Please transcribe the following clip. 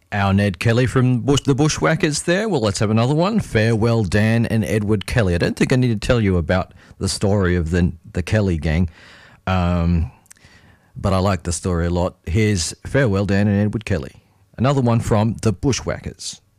Our Ned Kelly from the Bushwhackers there. Well, let's have another one. Farewell, Dan and Edward Kelly. I don't think I need to tell you about the story of the Kelly gang, but I like the story a lot. Here's Farewell, Dan and Edward Kelly. Another one from the Bushwhackers.